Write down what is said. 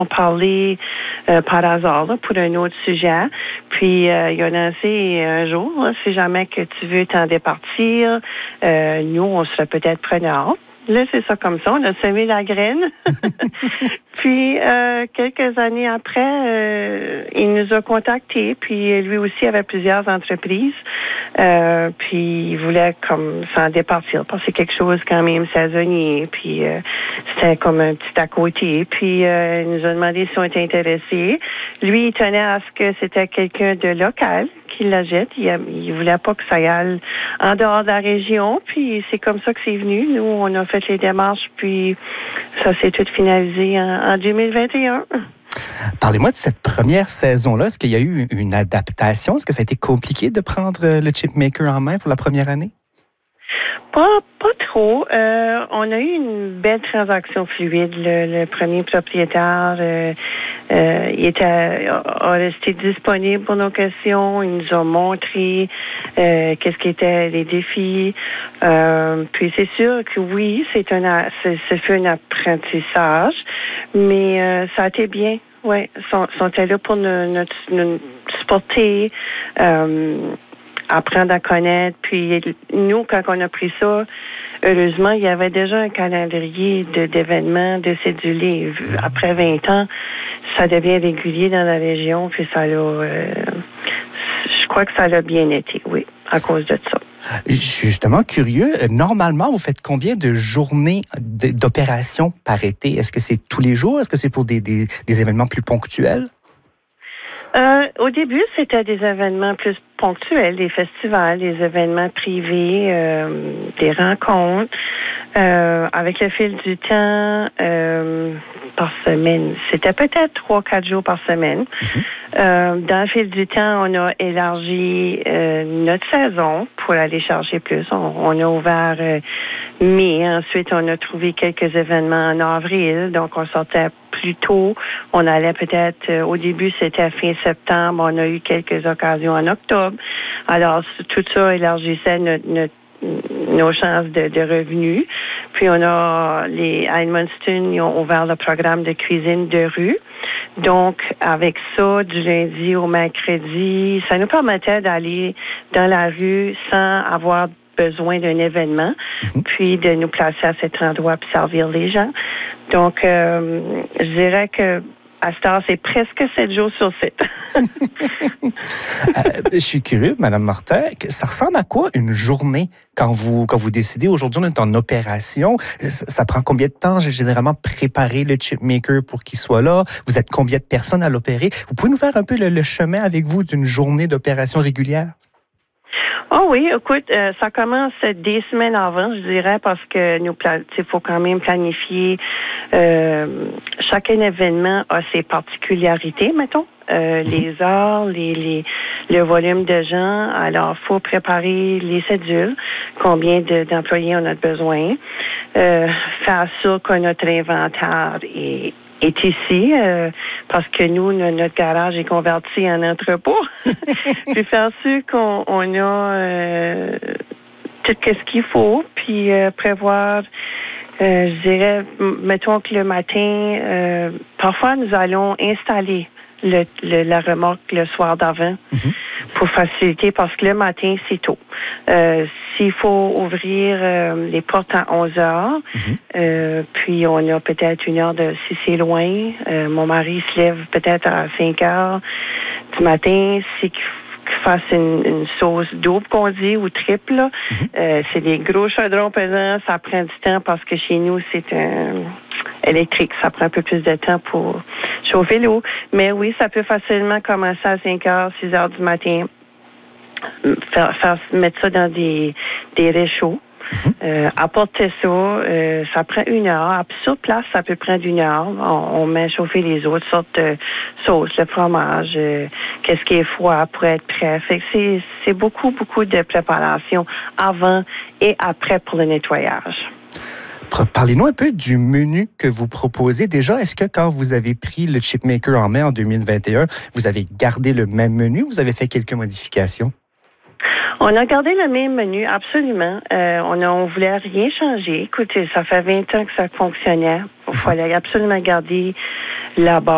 parlé par hasard là, pour un autre sujet. Puis, il a lancé un jour, là, si jamais que tu veux t'en départir, nous, on serait peut-être preneurs. Là, c'est ça comme ça. On a semé la graine. Puis, quelques années après, il nous a contactés. Puis, lui aussi avait plusieurs entreprises. Puis, il voulait comme s'en départir parce que c'est quelque chose quand même saisonnier. Puis, c'était comme un petit à côté. Puis, il nous a demandé si on était intéressés. Lui, il tenait à ce que c'était quelqu'un de local qui l'achète. Il voulait pas que ça aille en dehors de la région. Puis, c'est comme ça que c'est venu. Nous, on a fait les démarches. Puis, ça s'est tout finalisé en 2021. Parlez-moi de cette première saison-là. Est-ce qu'il y a eu une adaptation? Est-ce que ça a été compliqué de prendre le chipmaker en main pour la première année? Pas trop. On a eu une belle transaction fluide. Le premier propriétaire, a resté disponible pour nos questions. Il nous a montré qu'est-ce qui étaient les défis. Puis c'est sûr que oui, c'est fait un apprentissage, mais ça a été bien. Oui, sont là pour nous supporter. Apprendre à connaître. Puis nous, quand on a pris ça, heureusement, il y avait déjà un calendrier d'événements de cédulés. Après 20 ans, ça devient régulier dans la région, puis ça l'a... je crois que ça l'a bien été, oui, à cause de ça. Je suis justement curieux. Normalement, vous faites combien de journées d'opération par été? Est-ce que c'est tous les jours? Est-ce que c'est pour des événements plus ponctuels? Au début, c'était des événements plus ponctuels, des festivals, des événements privés, des rencontres. Avec le fil du temps, par semaine, c'était peut-être 3-4 jours par semaine. Dans le fil du temps, on a élargi notre saison pour aller chercher plus. On a ouvert mai. Ensuite, on a trouvé quelques événements en avril. Donc, on sortait plus tôt. On allait peut-être, au début, c'était fin septembre. On a eu quelques occasions en octobre. Alors, tout ça élargissait nos chances de revenus. Puis, on a à Edmundston, ils ont ouvert le programme de cuisine de rue. Donc, avec ça, du lundi au mercredi, ça nous permettait d'aller dans la rue sans avoir besoin d'un événement, puis de nous placer à cet endroit pour servir les gens. Donc, je dirais que à cette heure, c'est presque 7 jours sur 7. Je suis curieux, Mme Martin, ça ressemble à quoi une journée quand vous décidez, aujourd'hui, on est en opération? Ça prend combien de temps, généralement, préparer le chipmaker pour qu'il soit là? Vous êtes combien de personnes à l'opérer? Vous pouvez nous faire un peu le chemin avec vous d'une journée d'opération régulière? Oh oui, écoute, ça commence des semaines avant, je dirais, parce que il faut quand même planifier. Chacun événement a ses particularités, mettons. Les heures, le volume de gens. Alors, faut préparer les cédules, combien d'employés on a besoin, faire sûr que notre inventaire est ici, parce que nous, notre garage est converti en entrepôt. Puis faire sûr qu'on a tout ce qu'il faut, puis prévoir, je dirais, mettons que le matin, parfois nous allons installer la remorque le soir d'avant pour faciliter, parce que le matin, c'est tôt. S'il faut ouvrir les portes à 11 heures, puis on a peut-être 1 heure si c'est loin. Mon mari se lève peut-être à 5 heures du matin. C'est qu'il fasse une sauce double qu'on dit, ou triple. Là. C'est des gros chaudrons pesants. Ça prend du temps parce que chez nous, c'est électrique. Ça prend un peu plus de temps pour chauffer l'eau. Mais oui, ça peut facilement commencer à 5 heures, 6 heures du matin. Mettre ça dans des réchauds. Apporter ça prend 1 heure. Sur place, ça peut prendre 1 heure. On met chauffer les autres sortes de sauces, le fromage, qu'est-ce qui est froid pour être prêt. Fait que c'est beaucoup, beaucoup de préparation avant et après pour le nettoyage. Parlez-nous un peu du menu que vous proposez. Déjà, est-ce que quand vous avez pris le chipmaker en main en 2021, vous avez gardé le même menu ou vous avez fait quelques modifications? On a gardé le même menu, absolument. On voulait rien changer. Écoutez, ça fait 20 ans que ça fonctionnait. Il fallait absolument garder la base.